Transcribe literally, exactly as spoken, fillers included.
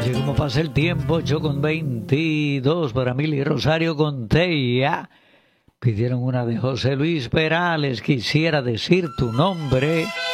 Oye, cómo pasa el tiempo, ocho con veintidós para Mili Rosario con Teia. Pidieron una de José Luis Perales, quisiera decir tu nombre.